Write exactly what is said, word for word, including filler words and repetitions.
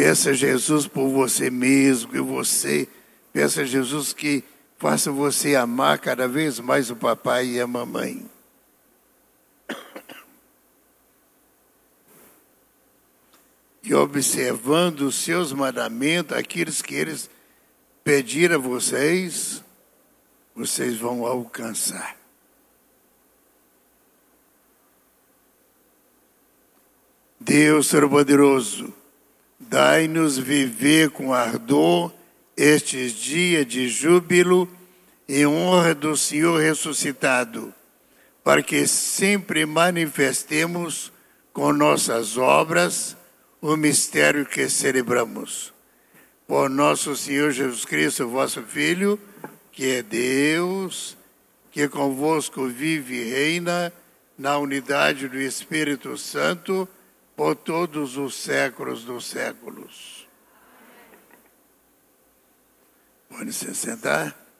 Peça a Jesus por você mesmo, e você, peça a Jesus que faça você amar cada vez mais o papai e a mamãe. E observando os seus mandamentos, aqueles que eles pediram a vocês, vocês vão alcançar. Deus Todo-Poderoso, dai-nos viver com ardor estes dias de júbilo em honra do Senhor ressuscitado, para que sempre manifestemos com nossas obras o mistério que celebramos. Por nosso Senhor Jesus Cristo, vosso Filho, que é Deus, que convosco vive e reina na unidade do Espírito Santo, por todos os séculos dos séculos. Pode se sentar.